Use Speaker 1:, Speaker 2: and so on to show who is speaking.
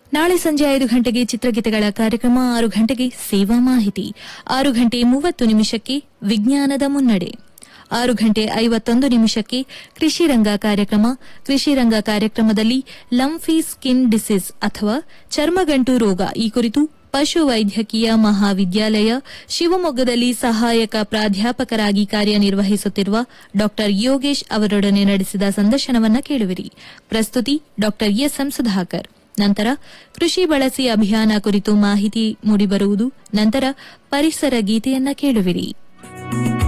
Speaker 1: ನಾಳೆ ಸಂಜೆ 5 ಗಂಟೆಗೆ ಚಿತ್ರಗೀತೆಗಳ ಕಾರ್ಯಕ್ರಮ, 6 ಗಂಟೆಗೆ ಸೇವಾ ಮಾಹಿತಿ, 6 ಗಂಟೆ 30 ನಿಮಿಷಕ್ಕೆ ವಿಜ್ಞಾನದ ಮುನ್ನಡೆ, 6 ಗಂಟೆ 51 ನಿಮಿಷಕ್ಕೆ ಕೃಷಿ ರಂಗ ಕಾರ್ಯಕ್ರಮ. ಕೃಷಿ ರಂಗ ಕಾರ್ಯಕ್ರಮದಲ್ಲಿ ಲಂಫಿ ಸ್ಕಿನ್ ಡಿಸೀಸ್ ಅಥವಾ ಚರ್ಮಗಂಟು ರೋಗ ಈ ಕುರಿತು ಪಶು ವೈದ್ಯಕೀಯ ಮಹಾವಿದ್ಯಾಲಯ ಶಿವಮೊಗ್ಗದಲ್ಲಿ ಸಹಾಯಕ ಪ್ರಾಧ್ಯಾಪಕರಾಗಿ ಕಾರ್ಯನಿರ್ವಹಿಸುತ್ತಿರುವ ಡಾ ಯೋಗೇಶ್ ಅವರೊಡನೆ ನಡೆಸಿದ ಸಂದರ್ಶನವನ್ನು ಕೇಳುವಿರಿ. ಪ್ರಸ್ತುತಿ ಡಾ ಎಸ್ಎಂ ಸುಧಾಕರ್. ನಂತರ ಕೃಷಿ ಬಳಸಿ ಅಭಿಯಾನ ಕುರಿತು ಮಾಹಿತಿ ಮೂಡಿಬರುವುದು. ನಂತರ ಪರಿಸರ ಗೀತೆಯನ್ನ ಕೇಳುವಿರಿ.